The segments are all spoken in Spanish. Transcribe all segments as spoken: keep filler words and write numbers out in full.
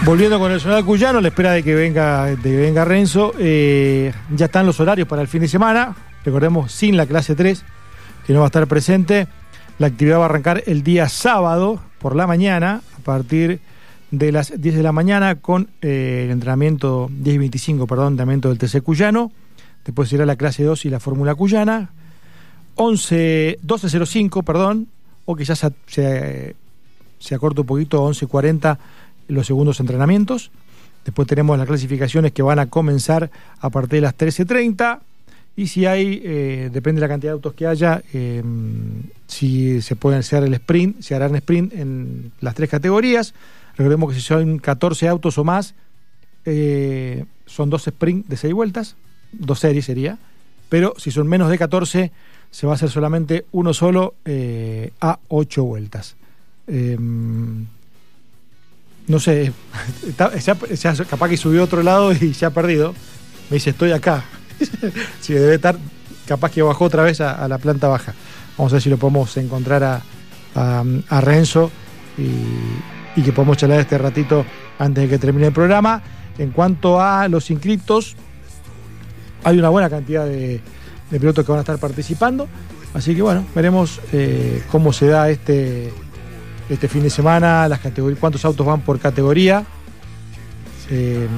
Volviendo con el Zonal Cuyano, a la espera de que venga, de que venga Renzo, eh, ya están los horarios para el fin de semana. Recordemos, sin la clase tres, que no va a estar presente. La actividad va a arrancar el día sábado por la mañana, a partir de las diez de la mañana, con eh, el entrenamiento, diez y veinticinco, perdón, entrenamiento del T C Cuyano. Después irá la clase dos y la Fórmula Cuyana. once, doce cero cinco, perdón, o quizás se, se, se acorta un poquito, once cuarenta los segundos entrenamientos. Después tenemos las clasificaciones que van a comenzar a partir de las trece treinta. Y si hay, eh, depende de la cantidad de autos que haya, eh, si se puede hacer el sprint, se harán sprint en las tres categorías. Recordemos que si son catorce autos o más, eh, son dos sprint de seis vueltas, dos series sería. Pero si son menos de catorce, se va a hacer solamente uno solo eh, a ocho vueltas. Eh, no sé, está, ya, ya capaz que subió a otro lado y se ha perdido. Me dice, estoy acá. Sí, debe estar, capaz que bajó otra vez a, a la planta baja. Vamos a ver si lo podemos encontrar a, a, a Renzo y, y que podemos charlar este ratito antes de que termine el programa. En cuanto a los inscriptos, hay una buena cantidad de, de pilotos que van a estar participando, así que bueno, veremos eh, cómo se da este, este fin de semana, las categorías, cuántos autos van por categoría. Eh,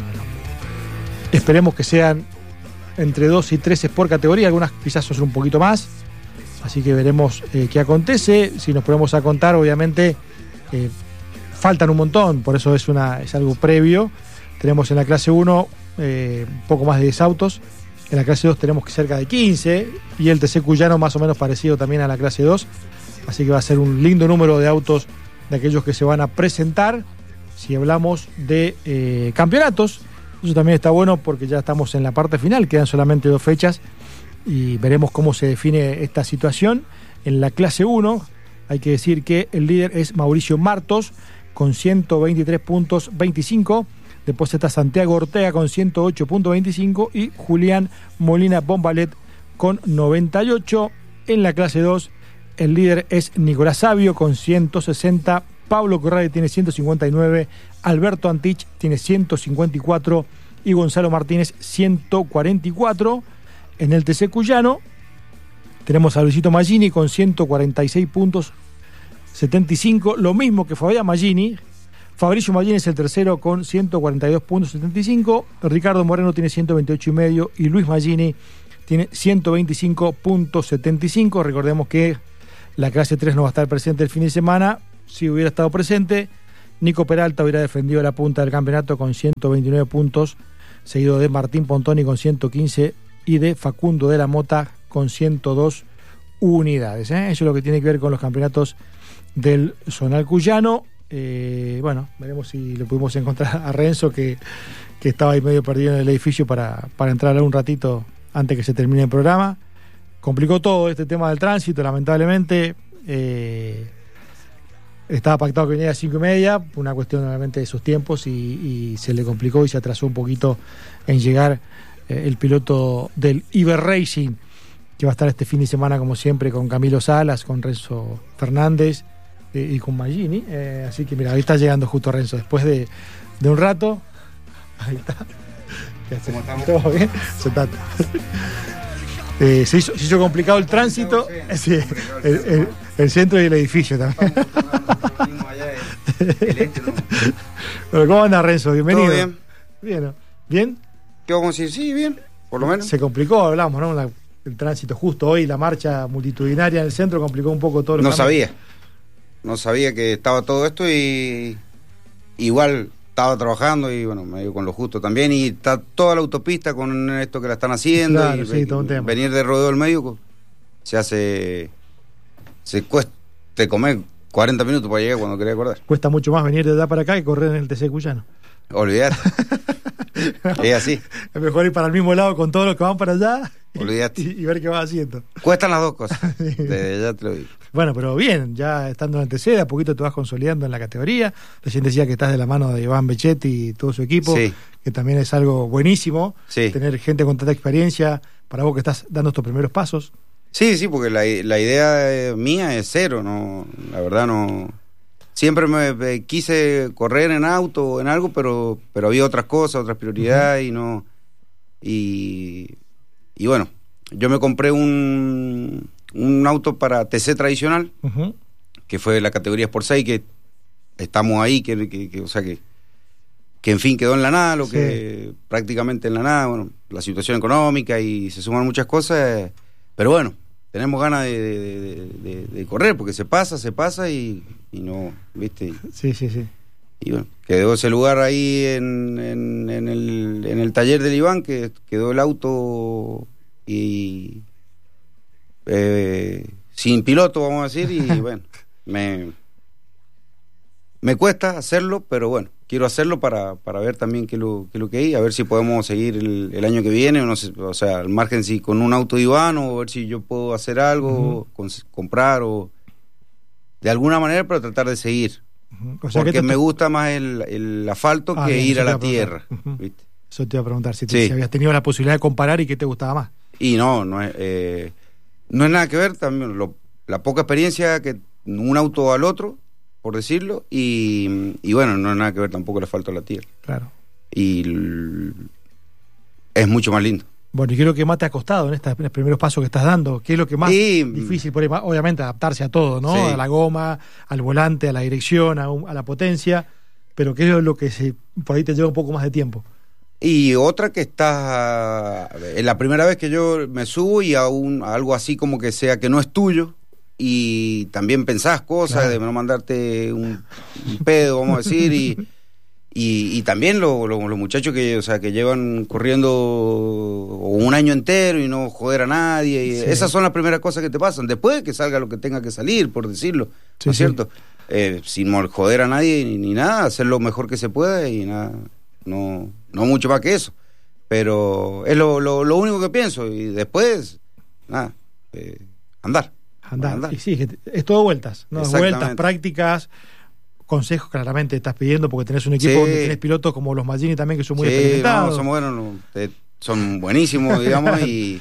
esperemos que sean entre dos y trece por categoría, algunas quizás son un poquito más, así que veremos eh, qué acontece. Si nos ponemos a contar, obviamente eh, faltan un montón, por eso es, una, es algo previo. Tenemos en la clase uno eh, un poco más de diez autos, en la clase dos tenemos cerca de quince, y el T C Cuyano más o menos parecido también a la clase dos, así que va a ser un lindo número de autos de aquellos que se van a presentar. Si hablamos de eh, campeonatos, eso también está bueno porque ya estamos en la parte final, quedan solamente dos fechas y veremos cómo se define esta situación. En la clase uno hay que decir que el líder es Mauricio Martos con ciento veintitrés punto veinticinco, después está Santiago Ortega con ciento ocho punto veinticinco y Julián Molina Bombalet con noventa y ocho. En la clase dos el líder es Nicolás Sabio con ciento sesenta, Pablo Corrales tiene ciento cincuenta y nueve, Alberto Antich tiene ciento cincuenta y cuatro y Gonzalo Martínez ciento cuarenta y cuatro. En el T C Cuyano tenemos a Luisito Maggini con ciento cuarenta y seis puntos setenta y cinco, lo mismo que Fabián Maggini. Fabricio Maggini es el tercero con ciento cuarenta y dos puntos setenta y cinco, Ricardo Moreno tiene ciento veintiocho y medio y Luis Maggini tiene ciento veinticinco punto setenta y cinco. Recordemos que la clase tres no va a estar presente el fin de semana. Si hubiera estado presente, Nico Peralta hubiera defendido la punta del campeonato con ciento veintinueve puntos, seguido de Martín Pontoni con ciento quince y de Facundo de la Mota con ciento dos unidades. ¿eh? Eso es lo que tiene que ver con los campeonatos del Zonal Cuyano. Eh, bueno, veremos si le pudimos encontrar a Renzo, que, que estaba ahí medio perdido en el edificio, para, para entrar un ratito antes que se termine el programa. Complicó todo este tema del tránsito, lamentablemente. Eh, estaba pactado que venía a cinco y media, una cuestión obviamente de sus tiempos, y, y se le complicó y se atrasó un poquito en llegar eh, el piloto del Iber Racing, que va a estar este fin de semana como siempre con Camilo Salas, con Renzo Fernández eh, y con Maggini. Eh, así que mira, ahí está llegando justo Renzo después de, de un rato. Ahí está. ¿Cómo estamos? ¿Todo bien? Sentate. Eh, se, hizo, se hizo complicado el tránsito, sí, el, el, el centro y el edificio también. Bueno, ¿cómo anda Renzo? Bienvenido. ¿Todo bien? Bien, ¿bien? ¿Qué vamos a decir? Sí, bien, por lo menos. Se complicó, hablamos, ¿no? La, el tránsito justo hoy, la marcha multitudinaria en el centro complicó un poco todo. No caminos. sabía, no sabía que estaba todo esto, y igual estaba trabajando y bueno, medio con lo justo también, y está toda la autopista con esto que la están haciendo. Claro, y sí, todo un tema. Venir de rodeo del medio se hace, se cuesta comer cuarenta minutos para llegar cuando quería acordar. Cuesta mucho más venir de allá para acá que correr en el T C Cuyano. Olvídate. Es así. Es mejor ir para el mismo lado con todos los que van para allá. Olvídate. Y, y ver qué vas haciendo. Cuestan las dos cosas. Sí. Desde ya te lo digo. Bueno, pero bien, ya estando en el T C, de a poquito te vas consolidando en la categoría. Recién decía que estás de la mano de Iván Becchetti y todo su equipo, sí, que también es algo buenísimo, sí, tener gente con tanta experiencia para vos que estás dando estos primeros pasos. Sí, sí, porque la, la idea mía es cero, no, la verdad no, siempre me, me quise correr en auto o en algo, pero, pero había otras cosas, otras prioridades, uh-huh. y no... Y, y bueno, yo me compré un, un auto para T C tradicional, uh-huh. que fue la categoría Sport seis, que estamos ahí, que, que, que o sea que, que en fin quedó en la nada, lo sí. que prácticamente en la nada, bueno, la situación económica y se suman muchas cosas, pero bueno, tenemos ganas de, de, de, de, de correr, porque se pasa, se pasa y, y no, ¿viste? Sí, sí, sí. Y bueno, quedó ese lugar ahí en, en, en, el, en el taller del Iván, que quedó el auto y eh, sin piloto, vamos a decir, y bueno, me, me cuesta hacerlo, pero bueno, quiero hacerlo para, para ver también qué es lo, qué es lo que hay, a ver si podemos seguir el, el año que viene, o, no sé, o sea, al margen si con un auto de Iván, o ver si yo puedo hacer algo, uh-huh. con, comprar, o de alguna manera, pero tratar de seguir. O sea, porque que te... me gusta más el, el asfalto ah, que bien, ir a la tierra. Uh-huh. ¿Viste? Eso te iba a preguntar, si, te, sí. si habías tenido la posibilidad de comparar y qué te gustaba más. Y no, no es, eh, no es nada que ver, también lo, la poca experiencia que un auto al otro, por decirlo, y, y bueno, no es nada que ver tampoco el asfalto a la tierra. Claro. Y l, es mucho más lindo. Bueno, ¿y qué es lo que más te ha costado en, esta, en los primeros pasos que estás dando? ¿Qué es lo que más sí, difícil? Por ahí, obviamente adaptarse a todo, ¿no? Sí. A la goma, al volante, a la dirección, a, un, a la potencia, pero ¿qué es lo que se, por ahí te lleva un poco más de tiempo? Y otra que estás, es la primera vez que yo me subo y a, un, a algo así como que sea que no es tuyo, y también pensás cosas, claro. de no mandarte un, un pedo, vamos a decir, y... Y, y también los lo, lo muchachos que, o sea, que llevan corriendo un año entero y no joder a nadie. Y sí. Esas son las primeras cosas que te pasan. Después de que salga lo que tenga que salir, por decirlo. Sí, ¿no es sí. cierto? Eh, sin joder a nadie ni, ni nada, hacer lo mejor que se pueda y nada, no, no mucho más que eso. Pero es lo, lo, lo único que pienso. Y después, nada, eh, andar. Andar. andar. Y sí, es todo vueltas, ¿no? Vueltas, prácticas. Consejos claramente estás pidiendo porque tenés un equipo sí. donde tenés pilotos como los Maldini también que son muy sí, experimentados. No, son buenos, no, te, son buenísimos, digamos, y,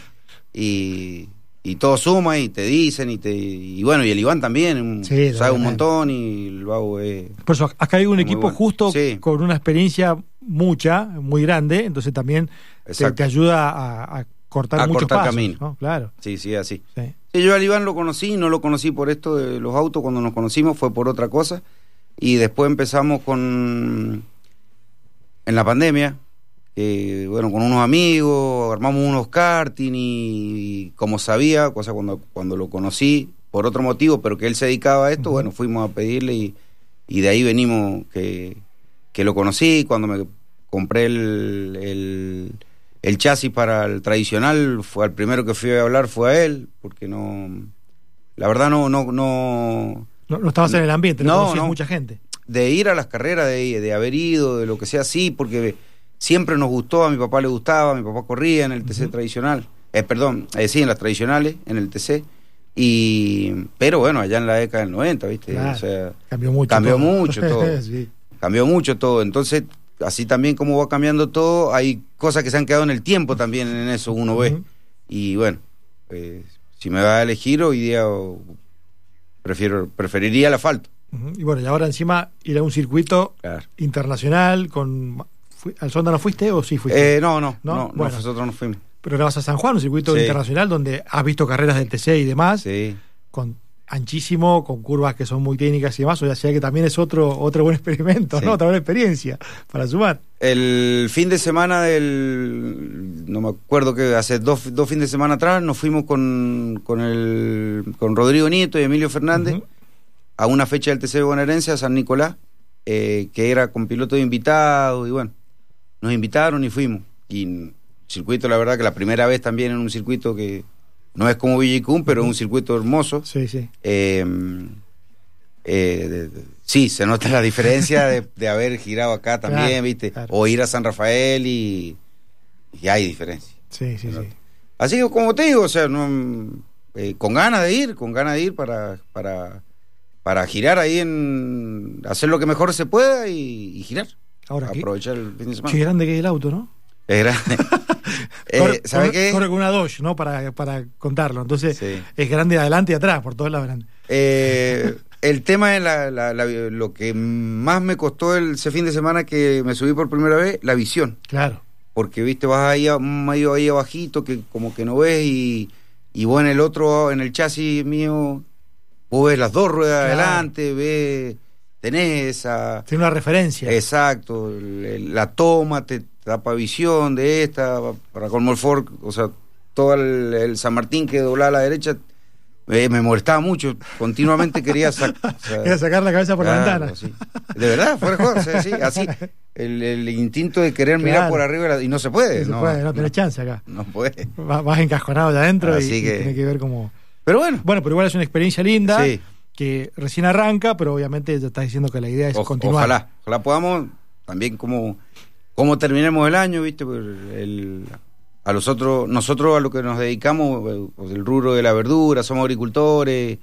y, y todo suma y te dicen y te y bueno, y el Iván también, sí, sabe un montón y el Vago es... Por eso, acá hay un equipo bueno. justo sí. con una experiencia mucha, muy grande, entonces también te, te ayuda a, a cortar a muchos cortar pasos, camino. ¿no? Claro. Sí, sí, así. Sí. Sí, yo al Iván lo conocí, no lo conocí por esto de los autos, cuando nos conocimos fue por otra cosa. Y después empezamos con en la pandemia, eh, bueno, con unos amigos, armamos unos karting y, y como sabía, cosa cuando, cuando lo conocí, por otro motivo, pero que él se dedicaba a esto, uh-huh. bueno, fuimos a pedirle y, y de ahí venimos que, que lo conocí, cuando me compré el, el, el chasis para el tradicional, fue al primero que fui a hablar fue a él, porque no, la verdad no, no, no No, no estabas en el ambiente, no, no conocías no. mucha gente. De ir a las carreras, de, de haber ido, de lo que sea así, porque siempre nos gustó, a mi papá le gustaba, mi papá corría en el T C uh-huh. tradicional, eh, perdón, eh, sí, en las tradicionales, en el T C, y pero bueno, allá en la década del noventa, ¿viste? Claro, o sea, cambió mucho cambió todo. mucho todo, sí. cambió mucho todo, entonces, así también como va cambiando todo, hay cosas que se han quedado en el tiempo también en eso, uno uh-huh. ve, y bueno, eh, si me va a elegir hoy día... Prefiero, preferiría el asfalto. Uh-huh. Y bueno, y ahora encima ir a un circuito claro. internacional con... ¿Al Sonda no fuiste o sí fuiste? Eh, no, no, no, no, bueno, nosotros no fuimos. Pero ahora vas a San Juan, un circuito sí. internacional donde has visto carreras del T C y demás, sí. con anchísimo, con curvas que son muy técnicas y demás, o sea que también es otro otro buen experimento, sí. ¿no? Otra buena experiencia para sumar. El fin de semana del... no me acuerdo que hace dos, dos fines de semana atrás nos fuimos con, con, el, con Rodrigo Nieto y Emilio Fernández uh-huh. a una fecha del T C bonaerense a San Nicolás, eh, que era con pilotos invitados y bueno, nos invitaron y fuimos. Y circuito, la verdad que la primera vez también en un circuito que no es como Villicum, pero es un circuito hermoso. Sí, sí. Eh, eh, de, de, sí, se nota la diferencia de, de haber girado acá también, claro, ¿viste? Claro. O ir a San Rafael y, y hay diferencia. Sí, sí, sí. Así que como te digo, o sea, no, eh, con ganas de ir, con ganas de ir para, para, para girar ahí en... hacer lo que mejor se pueda y, y girar. Ahora, aprovechar el fin de semana. Qué grande que es el auto, ¿no? Es grande. eh, corre, ¿Sabe corre, qué? Corre con una Dodge, ¿no? Para, para contarlo. Entonces, sí. es grande de adelante y atrás, por todos lados. Eh, el tema es la, la, la, lo que más me costó el, ese fin de semana que me subí por primera vez, la visión. Claro. Porque, viste, vas ahí medio ahí abajito, que como que no ves, y, y vos en el otro, en el chasis mío, vos ves las dos ruedas claro. adelante, ves, tenés esa... Tiene una referencia. Exacto, el, la toma, te tapa visión de esta, para colmo el Ford, o sea, todo el, el San Martín que doblaba a la derecha, eh, me molestaba mucho, continuamente quería, sac, o sea, quería sacar la cabeza por claro, la ventana. Sí. De verdad, fuera de juego, sí, sí, así, el, el instinto de querer claro. mirar por arriba, y no se puede. No se no, puede, no, no tenés no, chance acá. No puede. Vas, vas encasconado de adentro así y, que... y tenés que ver cómo... Pero bueno. Bueno, pero igual es una experiencia linda, sí. que recién arranca, pero obviamente ya estás diciendo que la idea es o, continuar. Ojalá, ojalá podamos también como... Como terminemos el año, viste, el, a los otros, nosotros a lo que nos dedicamos, el rubro de la verdura, somos agricultores,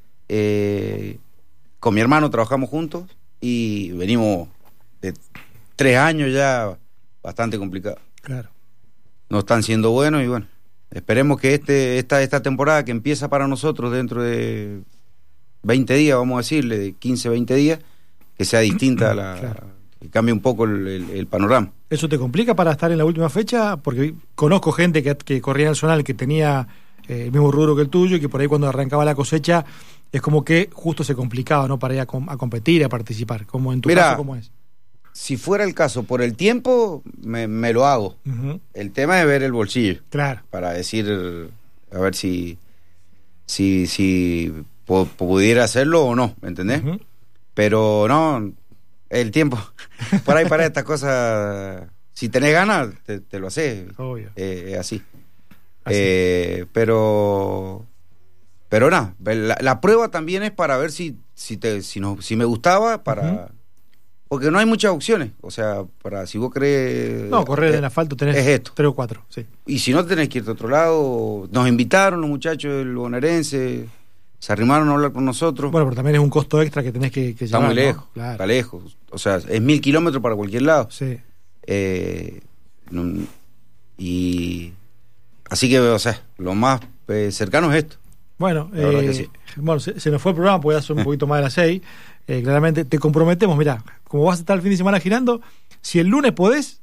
eh, con mi hermano trabajamos juntos y venimos de tres años ya bastante complicados. Claro. No están siendo buenos y bueno, esperemos que este esta esta temporada que empieza para nosotros dentro de veinte días, vamos a decirle, de quince, veinte días, que sea distinta a la... Claro. Que cambie un poco el, el, el panorama. ¿Eso te complica para estar en la última fecha? Porque conozco gente que, que corría en el zonal que tenía eh, el mismo rubro que el tuyo y que por ahí cuando arrancaba la cosecha es como que justo se complicaba, ¿no? Para ir a, com- a competir, a participar. Como en tu Mirá, caso, ¿cómo es? Si fuera el caso, por el tiempo, me, me lo hago. Uh-huh. El tema es ver el bolsillo. Claro. Para decir, a ver si si, si po- pudiera hacerlo o no, ¿me entendés? Uh-huh. Pero no... El tiempo, por ahí para estas cosas, si tenés ganas, te, te lo haces. Obvio. Eh, es así. así. Eh, pero, pero nada, la, la prueba también es para ver si si te si no si me gustaba, para uh-huh. porque no hay muchas opciones. O sea, para si vos crees... No, correr eh, en asfalto tenés es esto. tres o cuatro, sí. Y si no, tenés que irte a otro lado. Nos invitaron los muchachos del bonaerense, se arrimaron a hablar con nosotros. Bueno, pero también es un costo extra que tenés que, que está llevar. Está muy lejos, ¿no? Claro. Está lejos. O sea, es mil kilómetros para cualquier lado. Sí. Eh, no, y así que, o sea, lo más eh, cercano es esto. Bueno, eh, sí. bueno se, se nos fue el programa, porque ya son un poquito más de las seis. Eh, claramente te comprometemos, mirá, como vas a estar el fin de semana girando, si el lunes podés,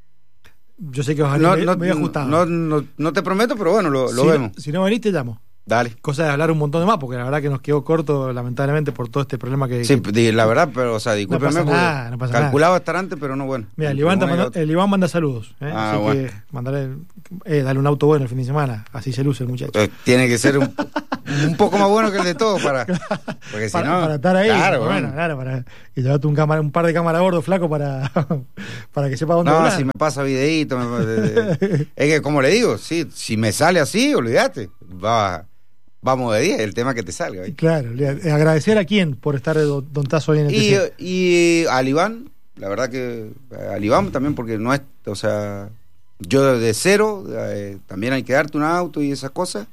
yo sé que vas a venir no, medio, no, medio ajustado. No, no, no te prometo, pero bueno, lo, lo si vemos. No, si no venís, te llamo. Dale. Cosa de hablar un montón de más, porque la verdad que nos quedó corto, lamentablemente, por todo este problema que... Sí, que... la verdad, pero, o sea, discúlpeme, no pasa nada, no pasa calculaba nada. estar antes, pero no, bueno. Mira, el Iván, manda, el Iván manda saludos, ¿eh? Ah, así bueno. que mandarle, eh, dale un auto bueno el fin de semana, así se luce el muchacho. Eh, tiene que ser un, un poco más bueno que el de todos para... Porque si para, no... para estar ahí, claro, bueno, bueno. claro, para, y llevarte un, cámara, un par de cámaras gordos, flaco, para, para que sepa dónde No, volar. si me pasa videíto, me, de, de, es que como le digo, sí, si me sale así, olvídate, va... Vamos de diez, el tema que te salga. ¿eh? Claro, agradecer a quién por estar de Don Tazo hoy en el y, T C. y al Iván, la verdad que al Iván también, porque no es, o sea, yo de cero, eh, también hay que darte un auto y esas cosas.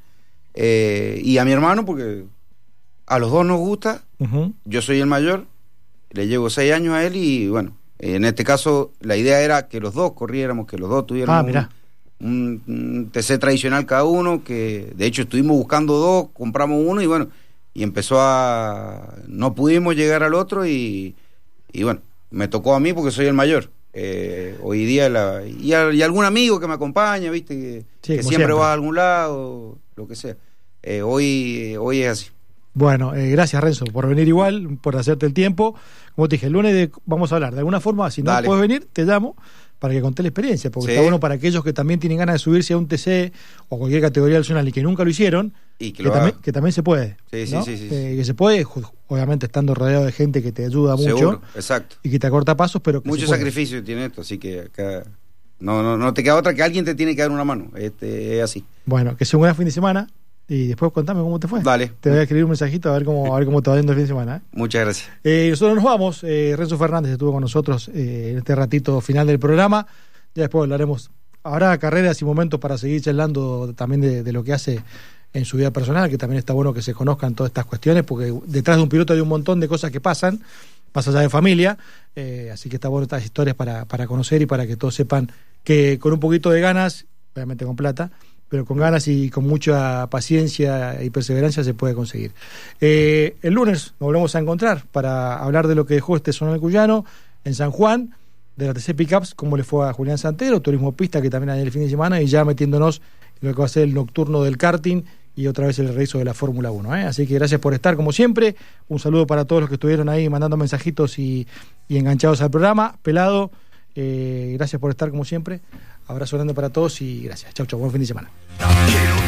Eh, y a mi hermano, porque a los dos nos gusta, uh-huh. Yo soy el mayor, le llevo seis años a él y bueno, en este caso la idea era que los dos corriéramos, que los dos tuviéramos... Ah, mirá. Un, un T C tradicional cada uno, que de hecho estuvimos buscando dos, compramos uno y bueno, y empezó a... no pudimos llegar al otro y, y bueno, me tocó a mí porque soy el mayor. Eh, hoy día, la, y, a, y algún amigo que me acompaña, viste, que, sí, que siempre, siempre va a algún lado, lo que sea. Eh, hoy, hoy es así. Bueno, eh, gracias Renzo por venir igual, por hacerte el tiempo. Como te dije, el lunes de, vamos a hablar de alguna forma, si no Dale. puedes venir, te llamo para que conté la experiencia, porque sí. Está bueno para aquellos que también tienen ganas de subirse a un T C o cualquier categoría adicional y que nunca lo hicieron, y que, que, lo también, que también se puede. Sí, ¿no? sí, sí, sí. Eh, que se puede, obviamente estando rodeado de gente que te ayuda mucho. Seguro, exacto. Y que te acorta pasos, pero que mucho sacrificio tiene esto, así que acá no, no, no te queda otra que alguien te tiene que dar una mano. Este, es así. Bueno, que sea un buen fin de semana. Y después contame cómo te fue. Dale. Te voy a escribir un mensajito a ver cómo, a ver cómo te va yendo el fin de semana. ¿eh? Muchas gracias. Eh, nosotros nos vamos. Eh, Renzo Fernández estuvo con nosotros eh, en este ratito final del programa. Ya después hablaremos. Habrá carreras y momentos para seguir charlando también de, de lo que hace en su vida personal, que también está bueno que se conozcan todas estas cuestiones, porque detrás de un piloto hay un montón de cosas que pasan, más allá de familia. Eh, así que está bueno estas historias para, para conocer y para que todos sepan que con un poquito de ganas, obviamente con plata, pero con ganas y con mucha paciencia y perseverancia se puede conseguir. Eh, el lunes nos volvemos a encontrar para hablar de lo que dejó este Zonal Cuyano en San Juan, de la T C Pickups, cómo le fue a Julián Santero, Turismo Pista, que también hay el fin de semana, y ya metiéndonos en lo que va a ser el nocturno del karting y otra vez el regreso de la Fórmula uno. ¿eh? Así que gracias por estar, como siempre. Un saludo para todos los que estuvieron ahí mandando mensajitos y, y enganchados al programa. Pelado, eh, gracias por estar, como siempre. Abrazo grande para todos y gracias. Chau, chau. Buen fin de semana.